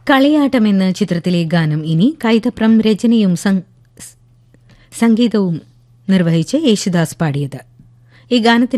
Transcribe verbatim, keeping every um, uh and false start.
കളിയാട്ടം എന്ന ചിത്രത്തിലെ ഗാനം ഇനി കൈതപ്രം രചനയും സംഗീതവും നിർവഹിച്ച് യേശുദാസ് പാടിയത്. ഈ ഗാനത്തിന്